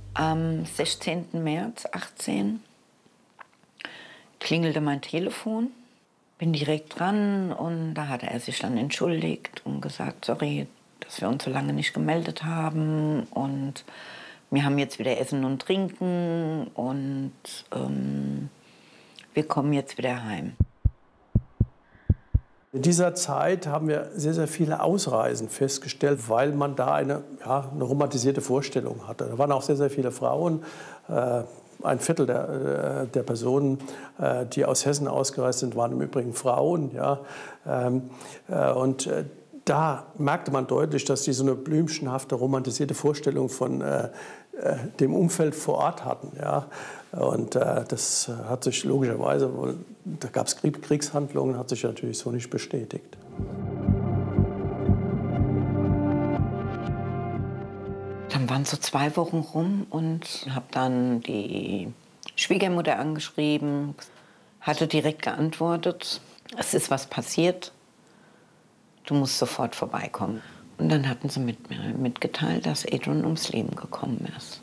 Am 16. März 18 klingelte mein Telefon. Bin direkt dran und da hat er sich dann entschuldigt und gesagt, sorry, dass wir uns so lange nicht gemeldet haben und wir haben jetzt wieder Essen und Trinken und wir kommen jetzt wieder heim. In dieser Zeit haben wir sehr, sehr viele Ausreisen festgestellt, weil man da eine romantisierte Vorstellung hatte. Da waren auch sehr, sehr viele Frauen. Ein Viertel der Personen, die aus Hessen ausgereist sind, waren im Übrigen Frauen. Ja. Da merkte man deutlich, dass die so eine blümchenhafte, romantisierte Vorstellung von dem Umfeld vor Ort hatten. Ja. Und das hat sich logischerweise, da gab es Kriegshandlungen, hat sich natürlich so nicht bestätigt. Dann waren so 2 Wochen rum und habe dann die Schwiegermutter angeschrieben, hatte direkt geantwortet, es ist was passiert, du musst sofort vorbeikommen. Und dann hatten sie mir mitgeteilt, dass Adrian ums Leben gekommen ist.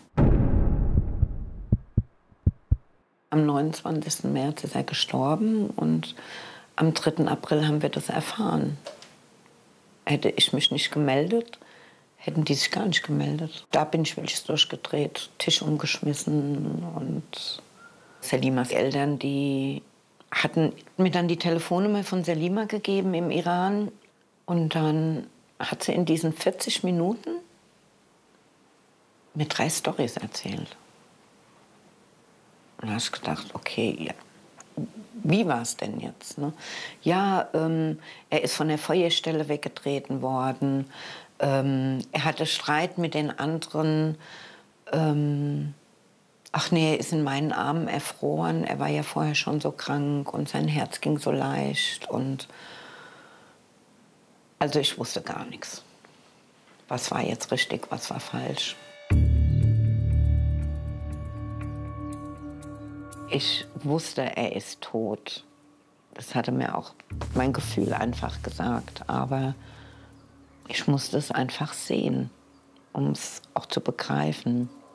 Am 29. März ist er gestorben und am 3. April haben wir das erfahren. Hätte ich mich nicht gemeldet, hätten die sich gar nicht gemeldet. Da bin ich wirklich durchgedreht, Tisch umgeschmissen. Und Selimas Eltern, die hatten mir dann die Telefonnummer von Selima gegeben im Iran. Und dann hat sie in diesen 40 Minuten mir 3 Storys erzählt. Und da habe ich gedacht, okay, ja, wie war es denn jetzt? Ne? Ja, er ist von der Feuerstelle weggetreten worden. Er hatte Streit mit den anderen. Ach nee, er ist in meinen Armen erfroren. Er war ja vorher schon so krank und sein Herz ging so leicht. Und also ich wusste gar nichts. Was war jetzt richtig, was war falsch? Ich wusste, er ist tot. Das hatte mir auch mein Gefühl einfach gesagt. Aber ich musste es einfach sehen, um es auch zu begreifen.